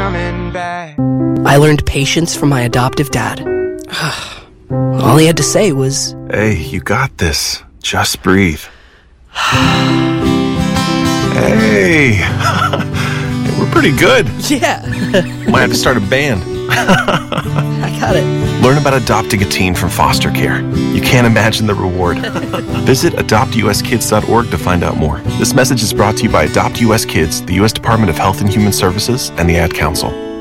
coming back. I learned patience from my adoptive dad. All he had to say was, "Hey, you got this. Just breathe." Hey, we're pretty good. yeah, Might have to start a band. I got it. Learn about adopting a teen from foster care. You can't imagine the reward. Visit adoptuskids.org to find out more. This message is brought to you by Adopt US Kids, the U.S. Department of Health and Human Services, and the Ad Council.